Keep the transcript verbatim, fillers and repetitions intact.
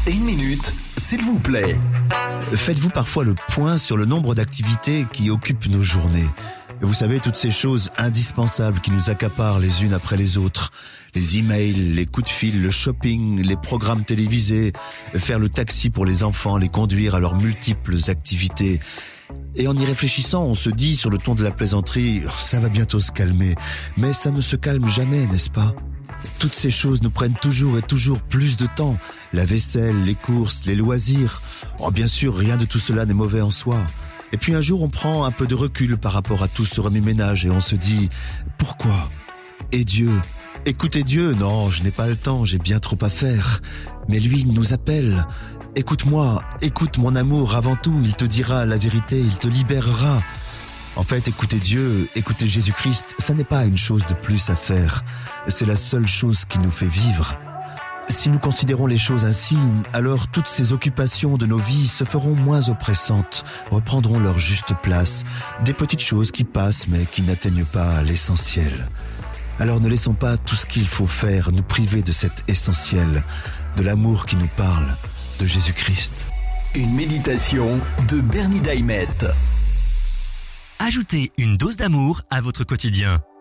Une minute, s'il vous plaît. Faites-vous parfois le point sur le nombre d'activités qui occupent nos journées? Vous savez, toutes ces choses indispensables qui nous accaparent les unes après les autres. Les emails, les coups de fil, le shopping, les programmes télévisés, faire le taxi pour les enfants, les conduire à leurs multiples activités. Et en y réfléchissant, on se dit sur le ton de la plaisanterie, oh, ça va bientôt se calmer. Mais ça ne se calme jamais, n'est-ce pas? Toutes ces choses nous prennent toujours et toujours plus de temps. La vaisselle, les courses, les loisirs. Oh, bien sûr, rien de tout cela n'est mauvais en soi. Et puis un jour, on prend un peu de recul par rapport à tout ce remue-ménage et on se dit « Pourquoi ? Et Dieu ? Écoutez Dieu, non, je n'ai pas le temps, j'ai bien trop à faire. Mais lui, il nous appelle. Écoute-moi, écoute mon amour avant tout, il te dira la vérité, il te libérera. » En fait, écouter Dieu, écouter Jésus-Christ, ça n'est pas une chose de plus à faire. C'est la seule chose qui nous fait vivre. Si nous considérons les choses ainsi, alors toutes ces occupations de nos vies se feront moins oppressantes, reprendront leur juste place, des petites choses qui passent mais qui n'atteignent pas l'essentiel. Alors ne laissons pas tout ce qu'il faut faire nous priver de cet essentiel, de l'amour qui nous parle, de Jésus-Christ. Une méditation de Bernie Daimet. Ajoutez une dose d'amour à votre quotidien.